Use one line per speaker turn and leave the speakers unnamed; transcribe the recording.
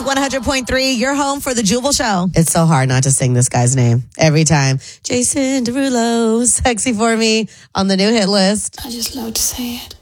Hits 100.3, your home for the Jubal Show.
It's so hard not to sing this guy's name every time. Jason Derulo, Sexy for Me, on the new hit list.
I just love to say it.